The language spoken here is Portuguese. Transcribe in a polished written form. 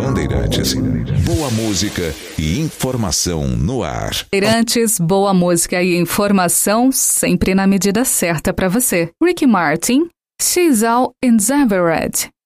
Bandeirantes, boa música e informação no ar. Bandeirantes, boa música e informação sempre na medida certa para você. Ricky Martin, She's All in Zavered.